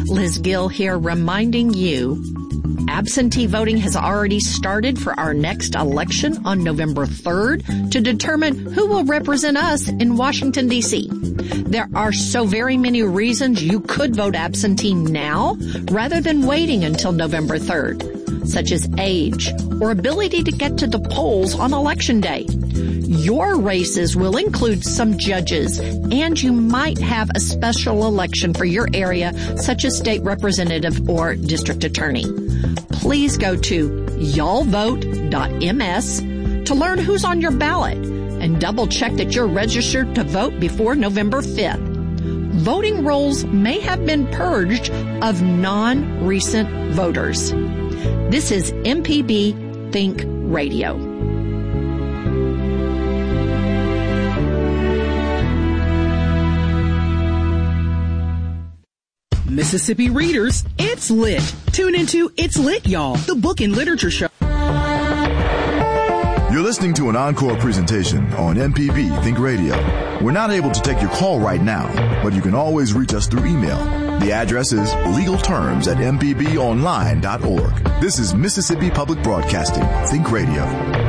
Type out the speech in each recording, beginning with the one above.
Liz Gill here, reminding you absentee voting has already started for our next election on November 3rd to determine who will represent us in Washington, D.C. There are so very many reasons you could vote absentee now rather than waiting until November 3rd, such as age or ability to get to the polls on Election Day. Your races will include some judges, and you might have a special election for your area, such as state representative or district attorney. Please go to y'allvote.ms to learn who's on your ballot and double check that you're registered to vote before November 5th. Voting rolls may have been purged of non-recent voters. This is MPB Think Radio. Mississippi readers, it's lit. Tune into It's Lit, Y'all, the book and literature show. You're listening to an encore presentation on MPB Think Radio. We're not able to take your call right now, but you can always reach us through email. The address is legalterms@mpbonline.org. This is Mississippi Public Broadcasting, Think Radio.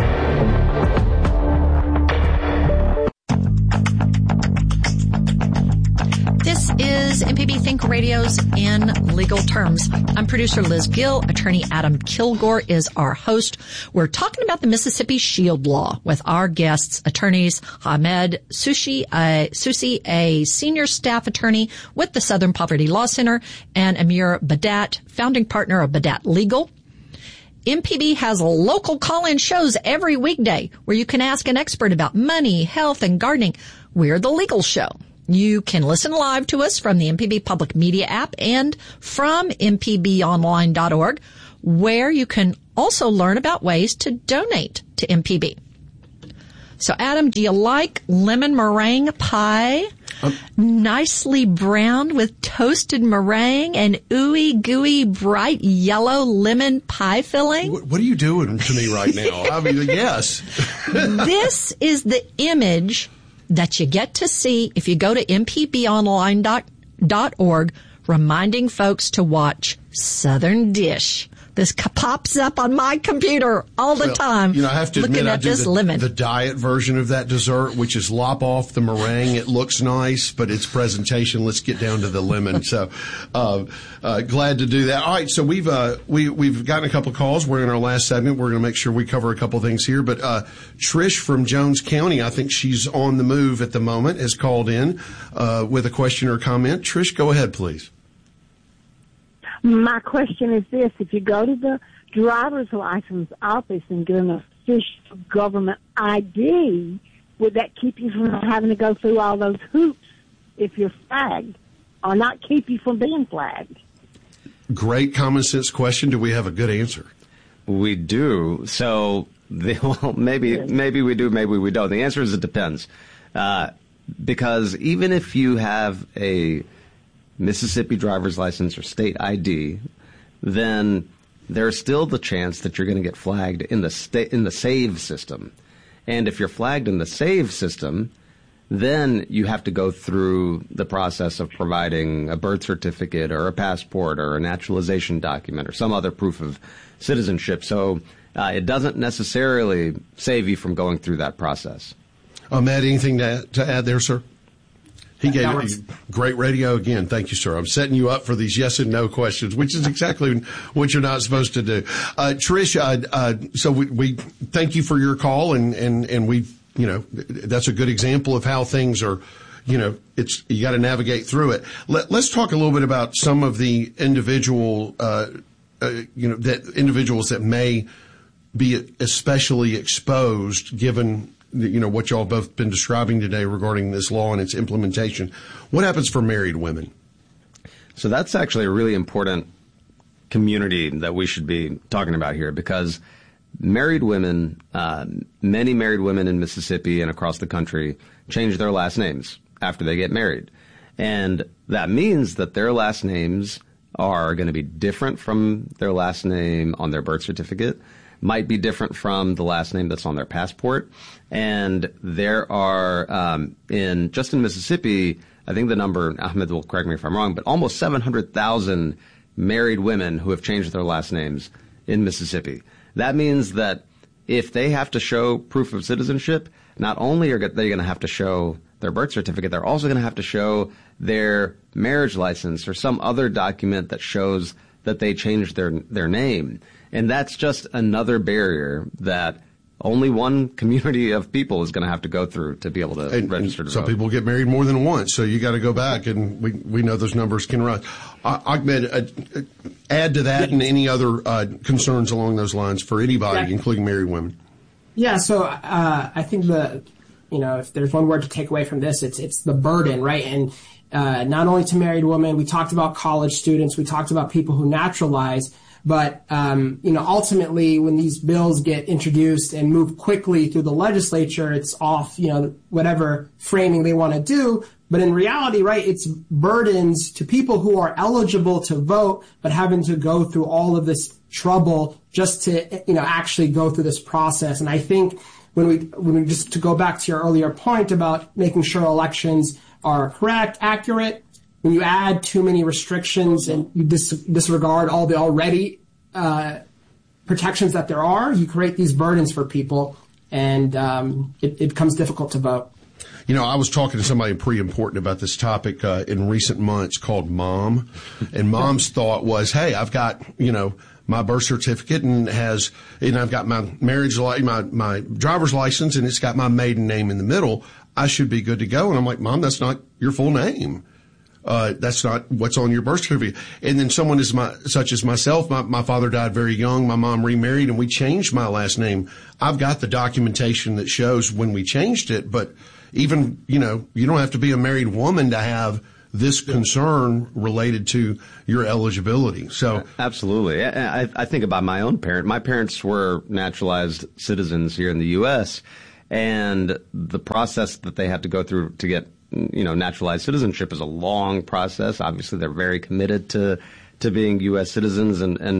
This is MPB Think Radio's In Legal Terms. I'm producer Liz Gill. Attorney Adam Kilgore is our host. We're talking about the Mississippi Shield Law with our guests, attorneys Hamed Susi, a senior staff attorney with the Southern Poverty Law Center, and Amir Badat, founding partner of Badat Legal. MPB has local call-in shows every weekday where you can ask an expert about money, health, and gardening. We're the legal show. You can listen live to us from the MPB Public Media app and from mpbonline.org, where you can also learn about ways to donate to MPB. So, Adam, do you like lemon meringue pie? Nicely browned with toasted meringue and ooey gooey bright yellow lemon pie filling? What are you doing to me right now? I mean, yes. This is the image that you get to see if you go to mpbonline.org, reminding folks to watch Southern Dish. This pops up on my computer all the time. You know, I have to looking admit, at this lemon. The diet version of that dessert, which is lop off the meringue. It looks nice, but its presentation. Let's get down to the lemon. So, glad to do that. All right, so we've gotten a couple of calls. We're in our last segment. We're going to make sure we cover a couple of things here. But Trish from Jones County, I think she's on the move at the moment, has called in with a question or comment. Trish, go ahead, please. My question is this: if you go to the driver's license office and get an official government ID, would that keep you from having to go through all those hoops if you're flagged, or not keep you from being flagged? Great common sense question. Do we have a good answer? We do. So, maybe we do, maybe we don't. The answer is it depends. Because even if you have a Mississippi driver's license or state ID, then there's still the chance that you're going to get flagged in the SAVE system. And if you're flagged in the SAVE system, then you have to go through the process of providing a birth certificate or a passport or a naturalization document or some other proof of citizenship. So it doesn't necessarily save you from going through that process. Matt, anything to add there, sir? He gave you great radio again. Thank you, sir. I'm setting you up for these yes and no questions, which is exactly what you're not supposed to do. Trish, so we thank you for your call, and we, you know, that's a good example of how things are, you know, you got to navigate through it. Let's talk a little bit about some of the individuals that may be especially exposed given, you know, what y'all both been describing today regarding this law and its implementation. What happens for married women? So that's actually a really important community that we should be talking about here, because married women, many married women in Mississippi and across the country change their last names after they get married. And that means that their last names are going to be different from their last name on their birth certificate, might be different from the last name that's on their passport. And there are, in Mississippi, I think the number, Ahmed will correct me if I'm wrong, but almost 700,000 married women who have changed their last names in Mississippi. That means that if they have to show proof of citizenship, not only are they going to have to show their birth certificate, they're also going to have to show their marriage license or some other document that shows that they changed their name. And that's just another barrier that only one community of people is going to have to go through to be able to register to vote. Some people get married more than once, so you got to go back, and we know those numbers can rise. Ahmed, add to that and any other concerns along those lines for anybody, including married women. Yeah, so I think if there's one word to take away from this, it's the burden, right? And not only to married women, we talked about college students, we talked about people who naturalize. But, ultimately, when these bills get introduced and move quickly through the legislature, it's off, whatever framing they want to do. But in reality, right, it's burdens to people who are eligible to vote, but having to go through all of this trouble just to, actually go through this process. And I think when we just to go back to your earlier point about making sure elections are correct, accurate, when you add too many restrictions and you disregard all the already protections that there are, you create these burdens for people, and it becomes difficult to vote. I was talking to somebody pretty important about this topic in recent months called Mom, and Mom's thought was, hey, I've got, my birth certificate and I've got my my driver's license, and it's got my maiden name in the middle. I should be good to go. And I'm like, Mom, that's not your full name. That's not what's on your birth certificate. And then someone such as myself, my father died very young. My mom remarried, and we changed my last name. I've got the documentation that shows when we changed it, but even, you don't have to be a married woman to have this concern related to your eligibility. So absolutely. I think about my own parent. My parents were naturalized citizens here in the U.S., and the process that they had to go through to get naturalized citizenship is a long process. Obviously, they're very committed to being U.S. citizens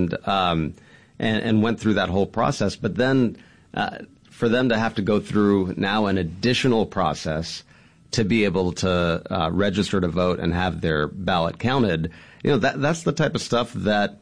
and went through that whole process. But then for them to have to go through now an additional process to be able to register to vote and have their ballot counted, that's the type of stuff that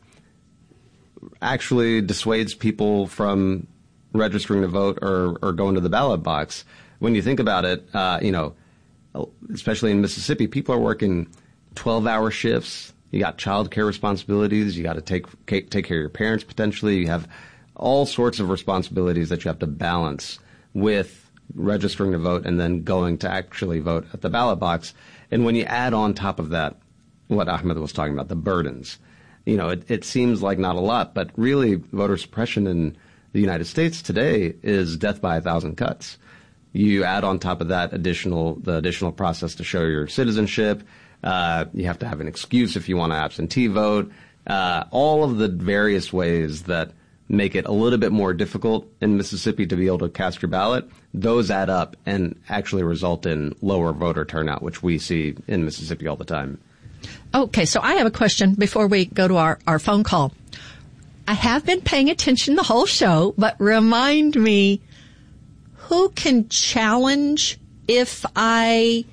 actually dissuades people from registering to vote or going to the ballot box. When you think about it, especially in Mississippi, people are working 12-hour shifts. You got child care responsibilities. You got to take care of your parents potentially. You have all sorts of responsibilities that you have to balance with registering to vote and then going to actually vote at the ballot box. And when you add on top of that what Ahmed was talking about, the burdens, it seems like not a lot, but really voter suppression in the United States today is death by 1,000 cuts. You add on top of that the additional process to show your citizenship. You have to have an excuse if you want to absentee vote. All of the various ways that make it a little bit more difficult in Mississippi to be able to cast your ballot, those add up and actually result in lower voter turnout, which we see in Mississippi all the time. Okay, so I have a question before we go to our phone call. I have been paying attention the whole show, but remind me, who can challenge if the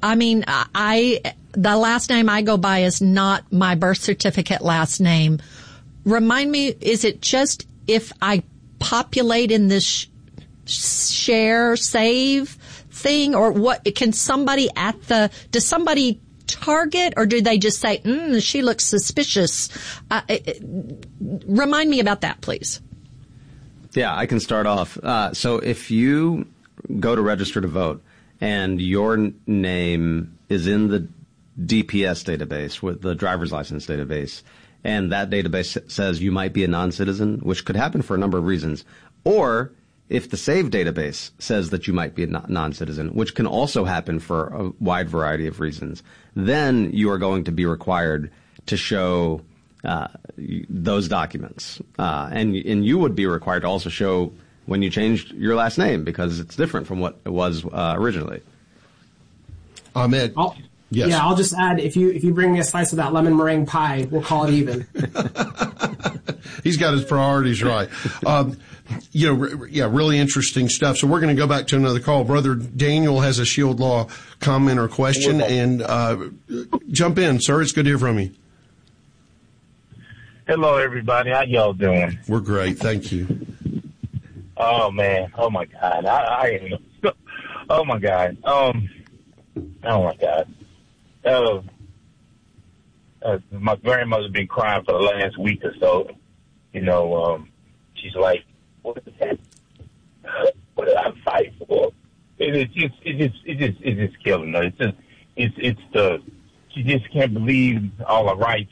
last name I go by is not my birth certificate last name. Remind me, is it just if I populate in this share save thing, or what? Can somebody does somebody target, or do they just say, she looks suspicious? Remind me about that, please. Yeah, I can start off. So if you go to register to vote and your name is in the DPS database, with the driver's license database, and that database says you might be a non-citizen, which could happen for a number of reasons, or if the SAVE database says that you might be a non-citizen, which can also happen for a wide variety of reasons, then you are going to be required to show those documents. And you would be required to also show when you changed your last name, because it's different from what it was originally. Ahmed. Yes. Yeah, I'll just add, if you bring me a slice of that lemon meringue pie, we'll call it even. He's got his priorities right. Really interesting stuff. So we're going to go back to another call. Brother Daniel has a Shield Law comment or question, and jump in, sir. It's good to hear from you. Hello, everybody. How y'all doing? We're great. Thank you. Oh, man. Oh, my God. Oh, my God. My grandmother's been crying for the last week or so. She's like, what is that? What did I fight for? It's just killing her. She just can't believe all the rights.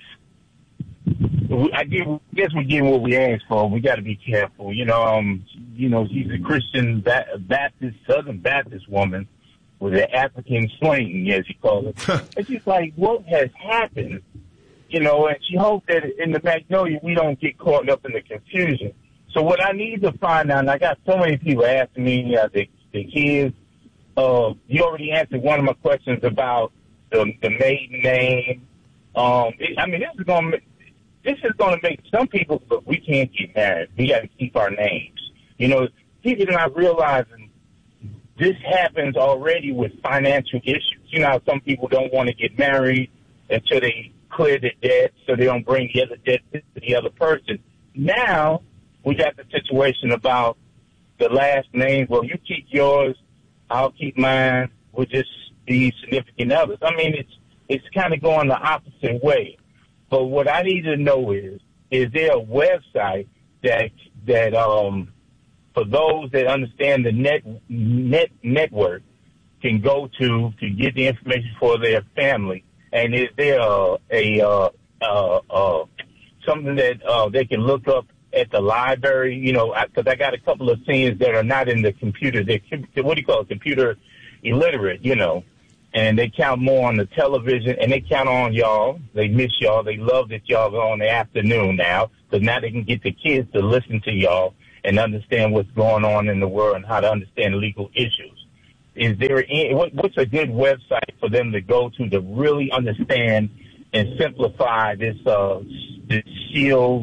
I guess we're getting what we asked for. We got to be careful. She's a Christian Baptist, Southern Baptist woman with an African slang, as you call it. It's just like, what has happened? And she hopes that in the Magnolia we don't get caught up in the confusion. So what I need to find out, and I got so many people asking me, the kids, you already answered one of my questions about the maiden name. This is going to make some people, but we can't get married. We got to keep our names. People are not realizing this happens already with financial issues. How some people don't want to get married until they clear the debt so they don't bring the other debt to the other person. Now we got the situation about the last name. Well, you keep yours, I'll keep mine. We'll just be significant others. It's kind of going the opposite way. But what I need to know is there a website that for those that understand the network can go to get the information for their family? And is there something that they can look up at the library? Because I got a couple of seniors that are not in the computer. They're computer illiterate, and they count more on the television, and they count on y'all. They miss y'all. They love that y'all are on the afternoon now, because now they can get the kids to listen to y'all and understand what's going on in the world and how to understand legal issues. Is there what's a good website for them to go to really understand and simplify this shield,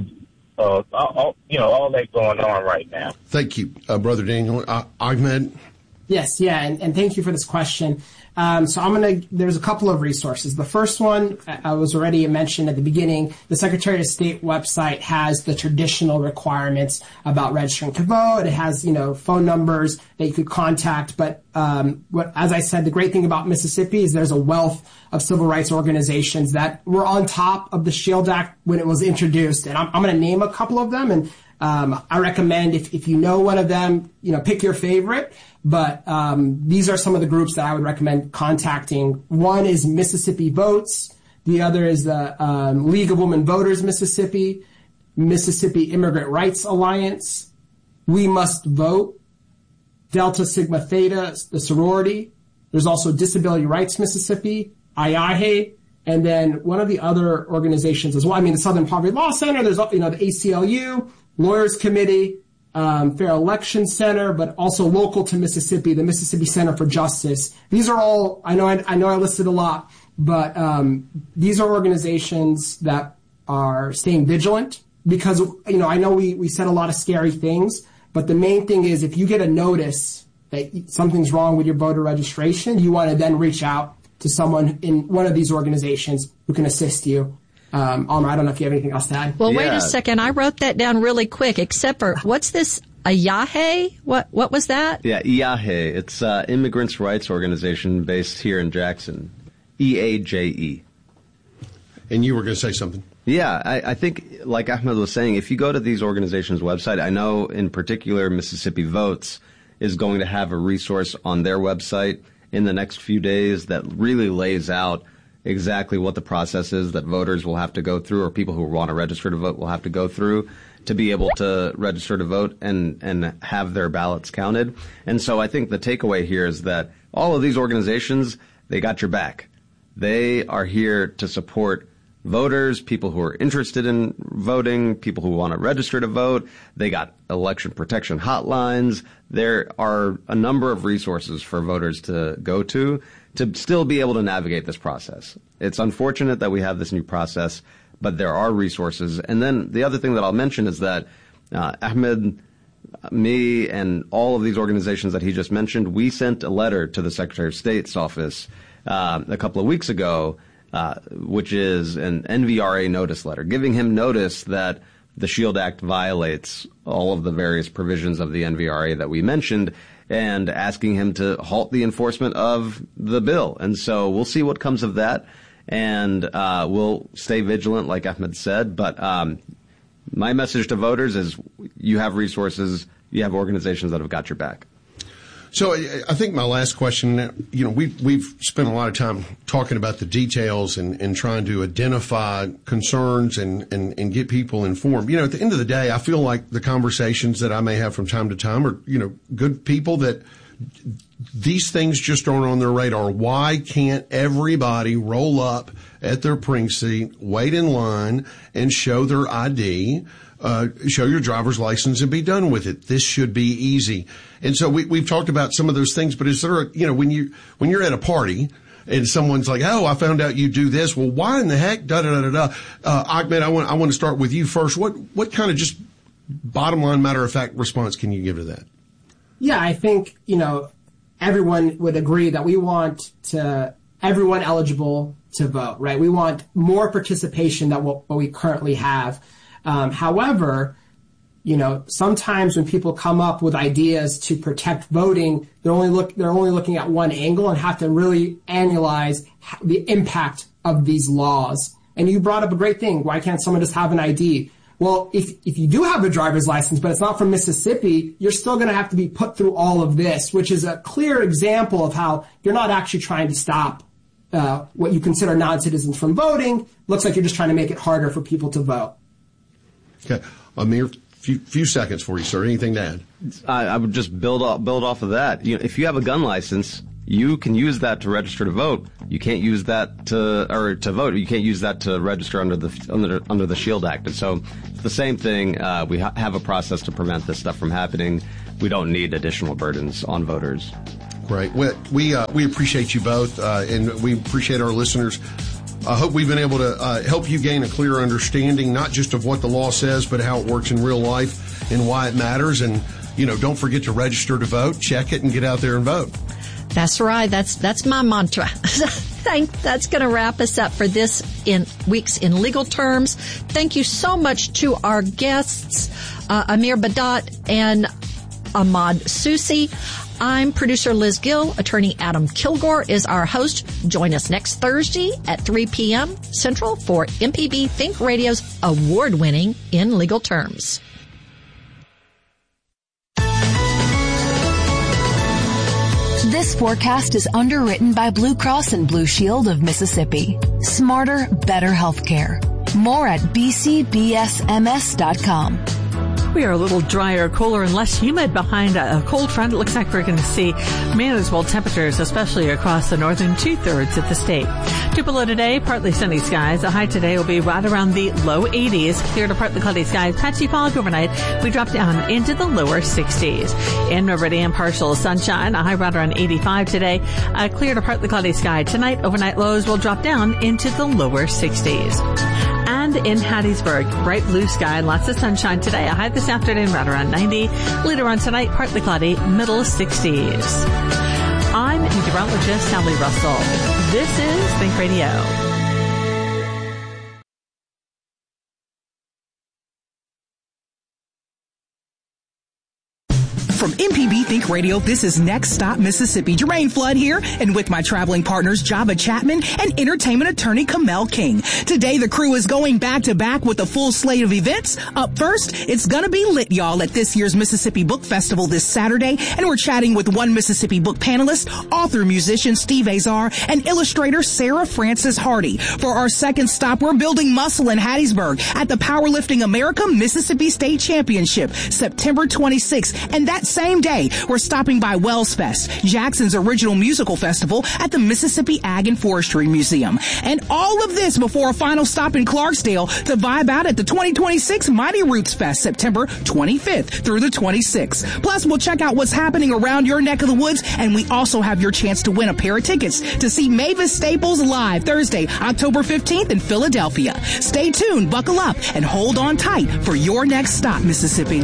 all that going on right now? Thank you, Brother Daniel. Ahmed? Yes, yeah, and thank you for this question. There's a couple of resources. The first one, I was already mentioned at the beginning, the Secretary of State website has the traditional requirements about registering to vote. It has, phone numbers that you could contact. But as I said, the great thing about Mississippi is there's a wealth of civil rights organizations that were on top of the SHIELD Act when it was introduced. And I'm going to name a couple of them. And I recommend if you know one of them, pick your favorite. But these are some of the groups that I would recommend contacting. One is Mississippi Votes. The other is the League of Women Voters Mississippi, Mississippi Immigrant Rights Alliance, We Must Vote, Delta Sigma Theta, the sorority. There's also Disability Rights Mississippi, IAHE, and then one of the other organizations as well. The Southern Poverty Law Center. There's the ACLU, Lawyers Committee, Fair Election Center, but also local to Mississippi, the Mississippi Center for Justice. These are all, I know I listed a lot, but these are organizations that are staying vigilant because, I know we said a lot of scary things, but the main thing is if you get a notice that something's wrong with your voter registration, you want to then reach out to someone in one of these organizations who can assist you. Alma, I don't know if you have anything else to add. Well, wait a second. I wrote that down really quick, except for, what's this, IAHE? What was that? Yeah, IAHE. It's Immigrants' Rights Organization based here in Jackson. EAJE. And you were going to say something? Yeah, I think, like Ahmed was saying, if you go to these organizations' website, I know in particular Mississippi Votes is going to have a resource on their website in the next few days that really lays out exactly what the process is that voters will have to go through, or people who want to register to vote will have to go through to be able to register to vote and have their ballots counted. And so I think the takeaway here is that all of these organizations, they got your back. They are here to support voters, people who are interested in voting, people who want to register to vote. They got election protection hotlines. There are a number of resources for voters to go to still be able to navigate this process. It's unfortunate that we have this new process, but there are resources. And then the other thing that I'll mention is that Ahmed, me, and all of these organizations that he just mentioned, we sent a letter to the Secretary of State's office a couple of weeks ago, which is an NVRA notice letter, giving him notice that the SHIELD Act violates all of the various provisions of the NVRA that we mentioned, and asking him to halt the enforcement of the bill. And so we'll see what comes of that, and we'll stay vigilant, like Ahmed said. But my message to voters is you have resources, you have organizations that have got your back. So I think my last question, we've spent a lot of time talking about the details and trying to identify concerns and get people informed. At the end of the day, I feel like the conversations that I may have from time to time are, good people that these things just aren't on their radar. Why can't everybody roll up at their precinct, wait in line, and show their ID? Show your driver's license and be done with it. This should be easy. And so we've talked about some of those things, but is there when you're at a party and someone's like, oh, I found out you do this. Well, why in the heck? Ahmed, I want to start with you first. What kind of just bottom line matter of fact response can you give to that? Yeah, I think, everyone would agree that we want everyone eligible to vote, right? We want more participation than what we currently have. However, sometimes when people come up with ideas to protect voting, they're only looking at one angle and have to really analyze the impact of these laws. And you brought up a great thing. Why can't someone just have an ID? Well, if you do have a driver's license, but it's not from Mississippi, you're still going to have to be put through all of this, which is a clear example of how you're not actually trying to stop what you consider non-citizens from voting. Looks like you're just trying to make it harder for people to vote. Okay. Amir, few seconds for you, sir. Anything to add? I would just build off of that. If you have a gun license, you can use that to register to vote. You can't use that to vote. You can't use that to register under the SHIELD Act. And so it's the same thing. We have a process to prevent this stuff from happening. We don't need additional burdens on voters. Great. We appreciate you both, and we appreciate our listeners. I hope we've been able to help you gain a clear understanding, not just of what the law says, but how it works in real life and why it matters. And, don't forget to register to vote, check it, and get out there and vote. That's right. That's my mantra. That's going to wrap us up for this week's In Legal Terms. Thank you so much to our guests, Amir Badat and Ahmad Susi. I'm producer Liz Gill. Attorney Adam Kilgore is our host. Join us next Thursday at 3 p.m. Central for MPB Think Radio's award-winning In Legal Terms. This forecast is underwritten by Blue Cross and Blue Shield of Mississippi. Smarter, better healthcare. More at bcbsms.com. We are a little drier, cooler, and less humid behind a cold front. It looks like we're going to see manageable temperatures, especially across the northern two-thirds of the state. Tupelo today, partly sunny skies. The high today will be right around the low 80s. Clear to partly cloudy skies. Patchy fog overnight. We drop down into the lower 60s. In Meridian, partial sunshine. A high right around 85 today. Clear to partly cloudy sky tonight. Overnight lows will drop down into the lower 60s. And in Hattiesburg, bright blue sky, lots of sunshine today. A high this afternoon, right around 90. Later on tonight, partly cloudy, middle 60s. I'm meteorologist Sally Russell. This is Think Radio. From MPB Think Radio, this is Next Stop Mississippi. Jermaine Flood here, and with my traveling partners, Java Chapman and entertainment attorney Kamel King. Today, the crew is going back-to-back with a full slate of events. Up first, it's gonna be lit, y'all, at this year's Mississippi Book Festival this Saturday, and we're chatting with one Mississippi book panelist, author-musician Steve Azar, and illustrator Sarah Francis Hardy. For our second stop, we're building muscle in Hattiesburg at the Powerlifting America Mississippi State Championship, September 26th, and that's that same day, we're stopping by Wells Fest, Jackson's original musical festival at the Mississippi Ag and Forestry Museum. And all of this before a final stop in Clarksdale to vibe out at the 2026 Mighty Roots Fest, September 25th through the 26th. Plus, we'll check out what's happening around your neck of the woods, and we also have your chance to win a pair of tickets to see Mavis Staples live Thursday, October 15th in Philadelphia. Stay tuned, buckle up, and hold on tight for your next stop, Mississippi.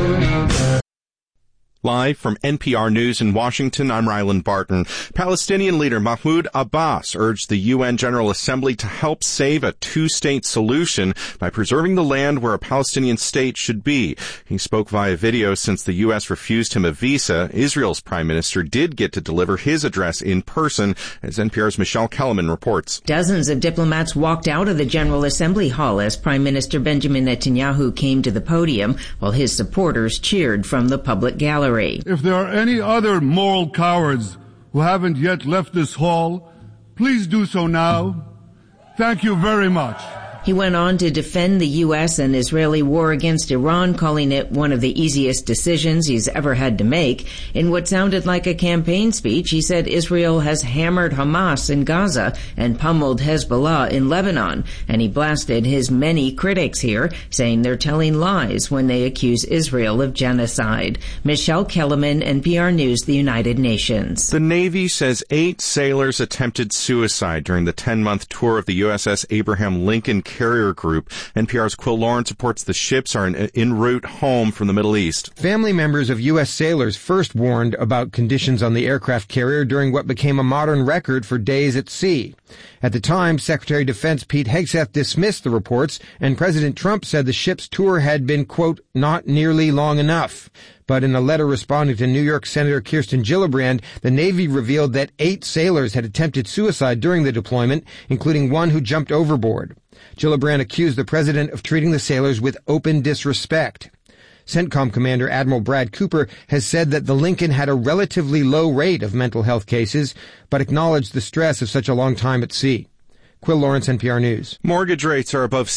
Live from NPR News in Washington, I'm Ryland Barton. Palestinian leader Mahmoud Abbas urged the UN General Assembly to help save a two-state solution by preserving the land where a Palestinian state should be. He spoke via video since the U.S. refused him a visa. Israel's prime minister did get to deliver his address in person, as NPR's Michelle Kellerman reports. Dozens of diplomats walked out of the General Assembly hall as Prime Minister Benjamin Netanyahu came to the podium, while his supporters cheered from the public gallery. If there are any other moral cowards who haven't yet left this hall, please do so now. Thank you very much. He went on to defend the U.S. and Israeli war against Iran, calling it one of the easiest decisions he's ever had to make. In what sounded like a campaign speech, he said Israel has hammered Hamas in Gaza and pummeled Hezbollah in Lebanon, and he blasted his many critics here, saying they're telling lies when they accuse Israel of genocide. Michelle Kellerman, NPR News, the United Nations. The Navy says 8 sailors attempted suicide during the 10-month tour of the USS Abraham Lincoln Carrier Group. NPR's Quill Lawrence reports the ships are en route home from the Middle East. Family members of U.S. sailors first warned about conditions on the aircraft carrier during what became a modern record for days at sea. At the time, Secretary of Defense Pete Hegseth dismissed the reports, and President Trump said the ship's tour had been, quote, not nearly long enough. But in a letter responding to New York Senator Kirsten Gillibrand, the Navy revealed that 8 sailors had attempted suicide during the deployment, including one who jumped overboard. Gillibrand accused the president of treating the sailors with open disrespect. CENTCOM Commander Admiral Brad Cooper has said that the Lincoln had a relatively low rate of mental health cases, but acknowledged the stress of such a long time at sea. Quill Lawrence, NPR News. Mortgage rates are above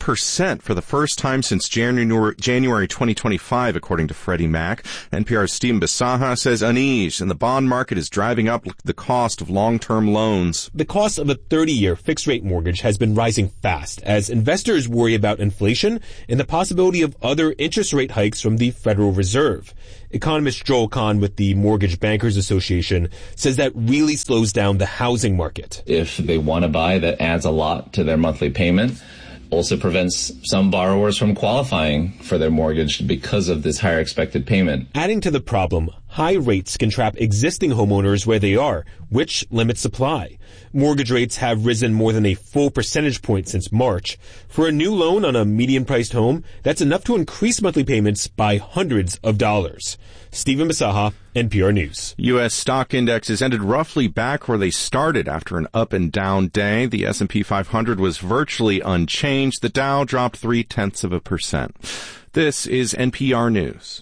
7% for the first time since January 2025, according to Freddie Mac. NPR's Stephen Bisaha says unease in the bond market is driving up the cost of long-term loans. The cost of a 30-year fixed-rate mortgage has been rising fast as investors worry about inflation and the possibility of other interest rate hikes from the Federal Reserve. Economist Joel Kahn with the Mortgage Bankers Association says that really slows down the housing market. If they want to buy, that adds a lot to their monthly payment. Also prevents some borrowers from qualifying for their mortgage because of this higher expected payment. Adding to the problem, high rates can trap existing homeowners where they are, which limits supply. Mortgage rates have risen more than a full percentage point since March. For a new loan on a median-priced home, that's enough to increase monthly payments by hundreds of dollars. Stephen Bisaha, NPR News. U.S. stock indexes ended roughly back where they started after an up and down day. The S&P 500 was virtually unchanged. The Dow dropped 0.3%. This is NPR News.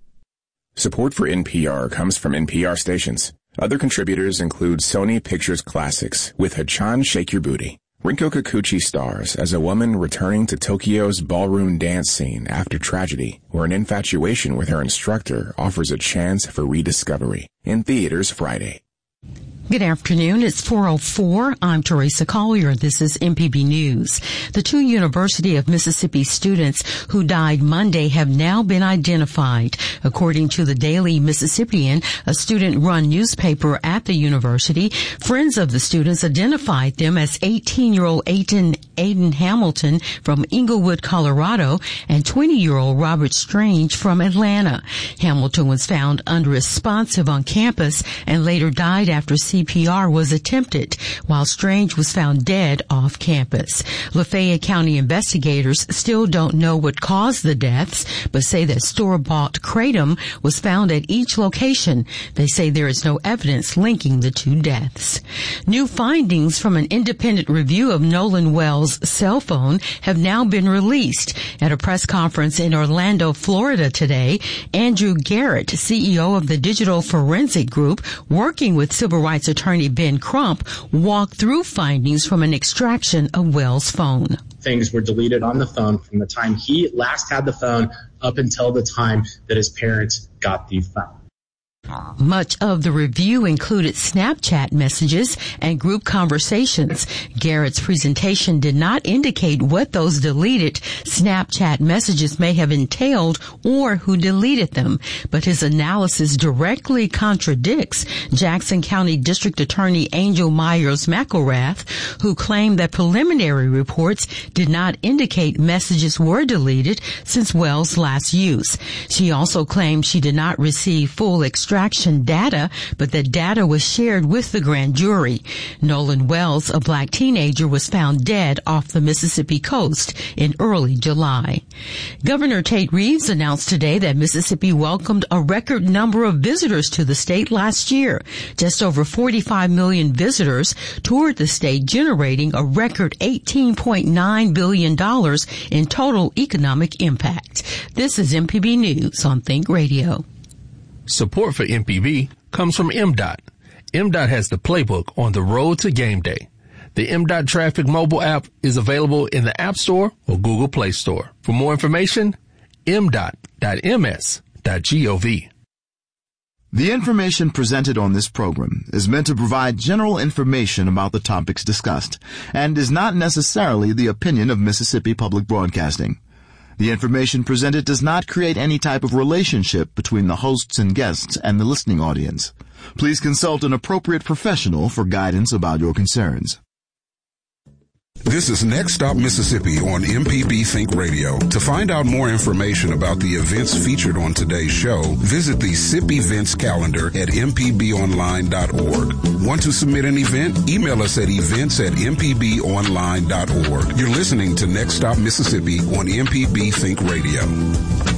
Support for NPR comes from NPR stations. Other contributors include Sony Pictures Classics with Hachan Shake Your Booty. Rinko Kikuchi stars as a woman returning to Tokyo's ballroom dance scene after tragedy, where an infatuation with her instructor offers a chance for rediscovery. In theaters Friday. Good afternoon. It's 4:04. I'm Teresa Collier. This is MPB News. The 2 University of Mississippi students who died Monday have now been identified. According to the Daily Mississippian, a student-run newspaper at the university, friends of the students identified them as 18-year-old Aiden Hamilton from Inglewood, Colorado, and 20-year-old Robert Strange from Atlanta. Hamilton was found unresponsive on campus and later died after CPR was attempted, while Strange was found dead off campus. Lafayette County investigators still don't know what caused the deaths, but say that store-bought kratom was found at each location. They say there is no evidence linking the 2 deaths. New findings from an independent review of Nolan Wells' cell phone have now been released. At a press conference in Orlando, Florida today, Andrew Garrett, CEO of the Digital Forensic Group, working with civil rights attorney Ben Crump, walked through findings from an extraction of Wells' phone. things were deleted on the phone from the time he last had the phone up until the time that his parents got the phone. Much of the review included Snapchat messages and group conversations. Garrett's presentation did not indicate what those deleted Snapchat messages may have entailed or who deleted them, but his analysis directly contradicts Jackson County District Attorney Angel Myers McElrath, who claimed that preliminary reports did not indicate messages were deleted since Wells' last use. She also claimed she did not receive full extraction data, but that data was shared with the grand jury. Nolan Wells, a black teenager, was found dead off the Mississippi coast in early July. Governor Tate Reeves announced today that Mississippi welcomed a record number of visitors to the state last year. Just over 45 million visitors toured the state, generating a record $18.9 billion in total economic impact. This is MPB News on Think Radio. Support for MPB comes from MDOT. MDOT has the playbook on the road to game day. The MDOT Traffic mobile app is available in the App Store or Google Play Store. For more information, mdot.ms.gov. The information presented on this program is meant to provide general information about the topics discussed and is not necessarily the opinion of Mississippi Public Broadcasting. The information presented does not create any type of relationship between the hosts and guests and the listening audience. Please consult an appropriate professional for guidance about your concerns. This is Next Stop Mississippi on MPB Think Radio. To find out more information about the events featured on today's show, visit the SIP events calendar at mpbonline.org. Want to submit an event? Email us at events@mpbonline.org. You're listening to Next Stop Mississippi on MPB Think Radio.